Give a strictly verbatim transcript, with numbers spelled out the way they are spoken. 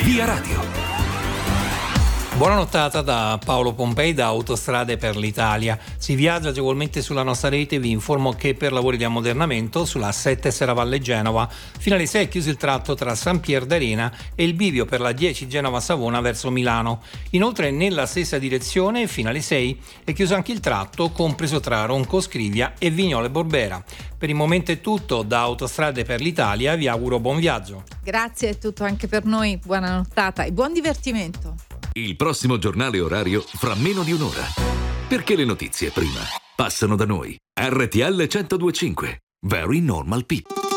Via Radio. Buona nottata da Paolo Pompei da Autostrade per l'Italia. Si viaggia agevolmente sulla nostra rete. Vi informo che per lavori di ammodernamento sulla sette Serravalle Genova fino alle sei è chiuso il tratto tra San Pier d'Arena e il bivio per la dieci Genova Savona verso Milano. Inoltre nella stessa direzione fino alle sei è chiuso anche il tratto compreso tra Ronco Scrivia e Vignole Borbera. Per il momento è tutto da Autostrade per l'Italia, vi auguro buon viaggio. Grazie, è tutto anche per noi. Buona nottata e buon divertimento. Il prossimo giornale orario fra meno di un'ora. Perché le notizie prima passano da noi. R T L centodue e cinque. Very Normal People.